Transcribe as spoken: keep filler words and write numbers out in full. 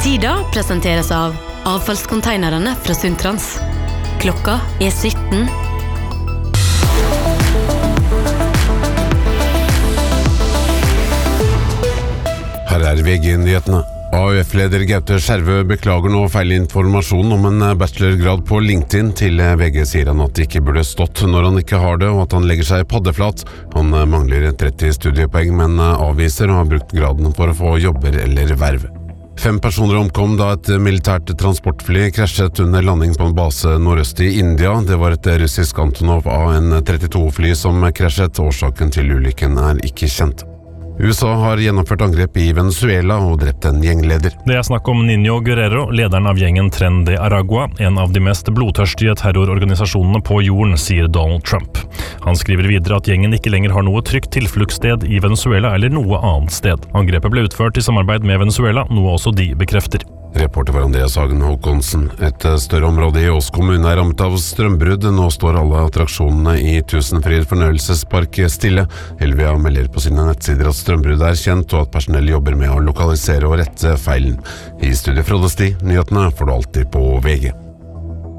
Tida presenteres av avfallskonteinerne fra Sundtrans. Klokka er sytten. Her er V G-nyhetene. A U F-leder Gaute Skjervø beklager nå feilinformasjon om en bachelorgrad på LinkedIn. Til V G sier han at det ikke burde stått når han ikke har det, og at han legger seg paddeflat. Han mangler tretti studiepoeng, men avviser og har brukt graden for å få jobber eller verv. Fem personer omkom da et militært transportfly krasjet under landing på en base nordøst i India. Det var et russisk Antonov A N trettito-fly som krasjet. Årsaken til ulykken er ikke kjent. U S A har gjennomført angrep i Venezuela og drept en gjengleder. Det er snakk om Niño Guerrero, lederen av gjengen Tren de Aragua, en av de mest blodtørstige terrororganisasjonene på jorden, sier Donald Trump. Han skriver videre at gjengen ikke lenger har noe trygt tilfluktssted i Venezuela eller noe annet sted. Angrepet ble utført i samarbeid med Venezuela, noe også de bekrefter. Reporter var Andreas Hagen Håkonsen. Et større område i Ås kommune er rammet av strømbrudd. Nå står alle attraksjonene i Tusenfryd fornøyelsespark stille. Helvia melder på sine nettsider at strømbruddet er kjent, og at personell jobber med å lokalisere og rette feilen. I studiet Frode Sti, nyhetene får du alltid på V G.